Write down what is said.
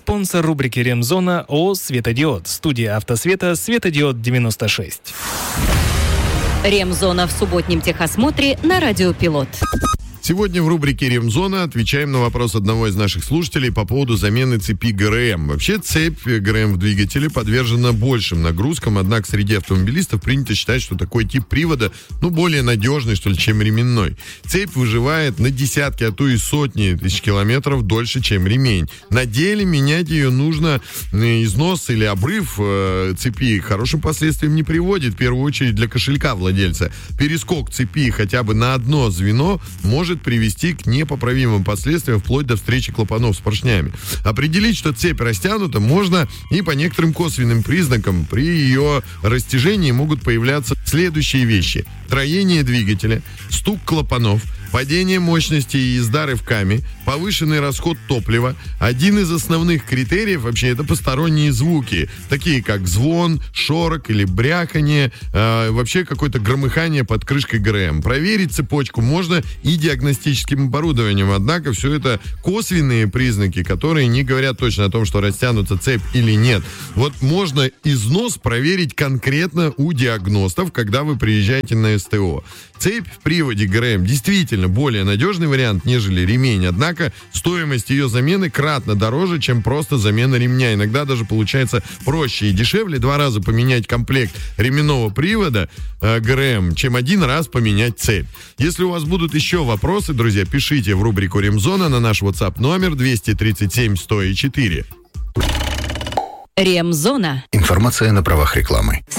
Спонсор рубрики «Ремзона» ООО «Светодиод». Студия «Автосвета», «Светодиод 96». Ремзона в субботнем техосмотре на Радио Пилот. Сегодня в рубрике «Ремзона» отвечаем на вопрос одного из наших слушателей по поводу замены цепи ГРМ. Вообще, цепь ГРМ в двигателе подвержена большим нагрузкам, однако среди автомобилистов принято считать, что такой тип привода, более надежный, что ли, чем ременной. Цепь выживает на десятки, а то и сотни тысяч километров дольше, чем ремень. На деле менять ее нужно, износ или обрыв цепи к хорошим последствиям не приводит, в первую очередь для кошелька владельца. Перескок цепи хотя бы на одно звено может привести к непоправимым последствиям вплоть до встречи клапанов с поршнями. Определить, что цепь растянута, можно и по некоторым косвенным признакам. При ее растяжении могут появляться следующие вещи: троение двигателя, стук клапанов, падение мощности и езда рывками, повышенный расход топлива. Один из основных критериев вообще — это посторонние звуки, такие как звон, шорох или бряканье, вообще какое-то громыхание под крышкой ГРМ. Проверить цепочку можно и диагностическим оборудованием, однако все это косвенные признаки, которые не говорят точно о том, что растянута цепь или нет. Вот можно износ проверить конкретно у диагностов, когда вы приезжаете на СТО. Цепь в приводе ГРМ действительно более надежный вариант, нежели ремень, однако стоимость ее замены кратно дороже, чем просто замена ремня. Иногда даже получается проще и дешевле 2 раза поменять комплект ременного привода ГРМ, чем 1 раз поменять цепь. Если у вас будут еще вопросы, друзья, пишите в рубрику «Ремзона» на наш WhatsApp номер 237-104. Ремзона. Информация на правах рекламы.